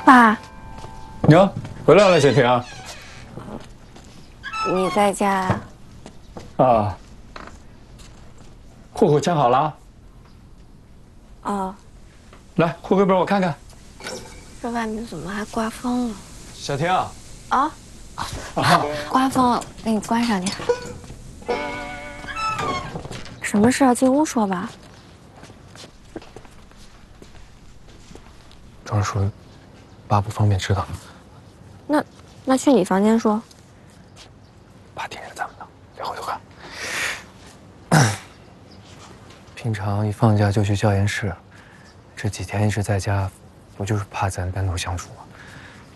爸， 娘，回来了，小婷。 你在家？ 啊，户口迁好了。 哦， 来，户口本我看看。 这外面怎么还刮风了？ 小婷。 啊，刮风，给你关上去。什么事啊？进屋说吧。 庄叔，爸不方便知道。 那去你房间说。 爸听着咱们的，别回头看。平常一放假就去教研室，这几天一直在家，不就是怕咱单独相处吗？